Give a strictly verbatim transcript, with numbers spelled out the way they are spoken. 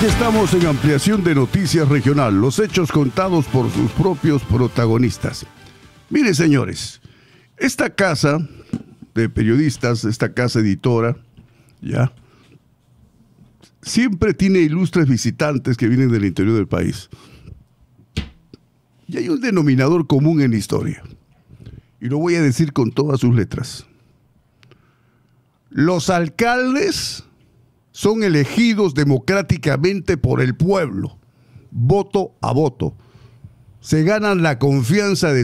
Aquí estamos en ampliación de Noticias Regional, los hechos contados por sus propios protagonistas. Miren, señores, esta casa de periodistas, esta casa editora, ya, siempre tiene ilustres visitantes que vienen del interior del país. Y hay un denominador común en la historia, y lo voy a decir con todas sus letras. Los alcaldes son elegidos democráticamente por el pueblo, voto a voto. Se ganan la confianza de